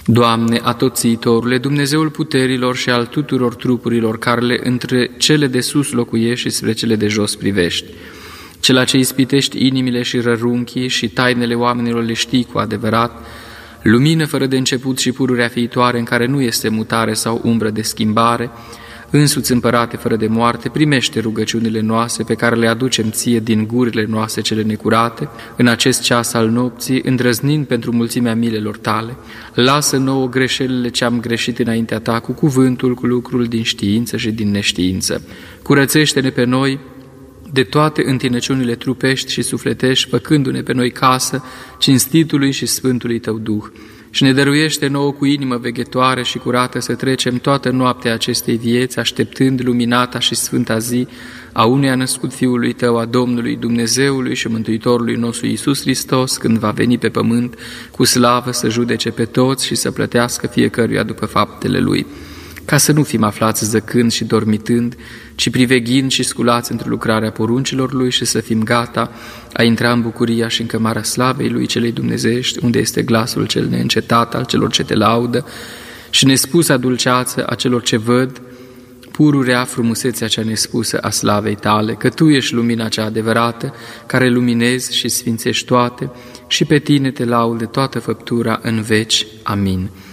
Doamne, Atotțiitorule, Dumnezeul puterilor și al tuturor trupurilor, care între cele de sus locuiești și spre cele de jos privești, cela ce ispitești inimile și rărunchii și tainele oamenilor le știi cu adevărat, lumină fără de început și pururea fiitoare, în care nu este mutare sau umbră de schimbare, însuți împărate fără de moarte, primește rugăciunile noastre pe care le aducem ție din gurile noastre cele necurate, în acest ceas al nopții, îndrăznind pentru mulțimea milelor tale. Lasă nouă greșelile ce am greșit înaintea ta, cu cuvântul, cu lucrul, din știință și din neștiință. Curățește-ne pe noi de toate întinăciunile trupești și sufletești, făcându-ne pe noi casă cinstitului și sfântului tău Duh. Și ne dăruiește nouă cu inimă veghetoare și curată să trecem toată noaptea acestei vieți, așteptând luminata și sfânta zi a unuia născut Fiului Tău, a Domnului Dumnezeului și Mântuitorului nostru Iisus Hristos, când va veni pe pământ cu slavă să judece pe toți și să plătească fiecăruia după faptele Lui. Ca să nu fim aflați zăcând și dormitând, ci priveghind și sculați într lucrarea poruncilor Lui și să fim gata a intra în bucuria și în cămara slavei Lui celei dumnezeiești, unde este glasul cel neîncetat al celor ce te laudă și nespusa dulceață a celor ce văd, pururea frumusețea cea nespusă a slavei Tale, că Tu ești lumina cea adevărată, care luminezi și sfințești toate, și pe Tine te laudă toată făptura în veci. Amin.